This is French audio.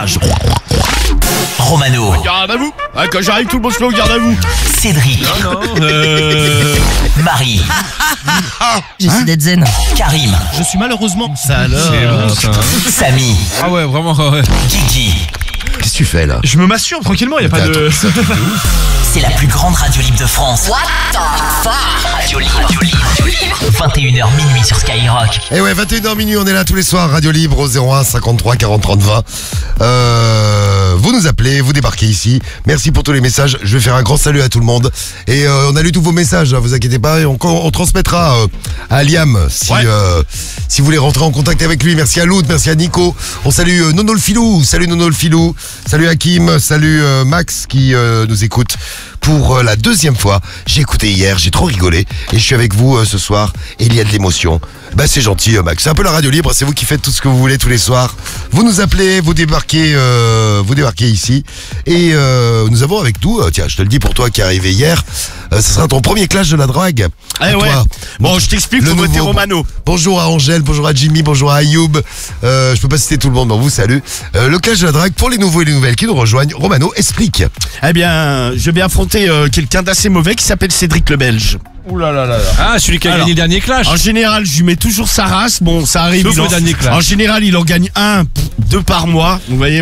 rage. Romano, Garde à vous. Ah, quand j'arrive, tout le monde se met au garde à vous. Cédric, Marie, J'essaie d'être zen. Karim, Je suis malheureusement. Ça alors. Samy, Ah ouais, vraiment, ouais. Gigi. Qu'est-ce que tu fais là? Je me masturbe tranquillement, y a pas de. C'est la plus grande radio libre de France. What the fuck? Radio libre. 21h minuit sur Skyrock. Eh ouais, 21h minuit, on est là tous les soirs, Radio Libre au 01 53 40 30 20. Vous nous appelez, vous débarquez ici. Merci pour tous les messages. Je vais faire un grand salut à tout le monde. Et on a lu tous vos messages, hein, vous inquiétez pas. Et on transmettra à Liam si vous voulez rentrer en contact avec lui. Merci à Loud, merci à Nico. On salue Nono le Filou. Salut Nono le Filou. Salut Hakim. Salut Max qui nous écoute pour la deuxième fois. J'ai écouté hier, j'ai trop rigolé. Et je suis avec vous ce soir. Et il y a de l'émotion. Bah c'est gentil Max. C'est un peu la radio libre. C'est vous qui faites tout ce que vous voulez tous les soirs. Vous nous appelez, vous débarquez ici. Et nous avons avec nous, tiens, je te le dis pour toi qui est arrivé hier, ce sera ton premier clash de la drague. Eh À ouais. toi. Bon, je t'explique, Le faut voter nouveau. Romano. Bonjour à Angèle, bonjour à Jimmy, bonjour à Ayoub. Je peux pas citer tout le monde, mais on vous salue. Le clash de la drague pour les nouveaux et les nouvelles qui nous rejoignent. Romano, explique. Eh bien, je vais affronter quelqu'un d'assez mauvais qui s'appelle Cédric le Belge. Ouh là là là. Ah, celui qui a Alors, gagné le dernier clash. En général, je lui mets toujours sa race. Bon, ça arrive. Sauf le dernier clash. En général, il en gagne 2 par mois. Vous voyez.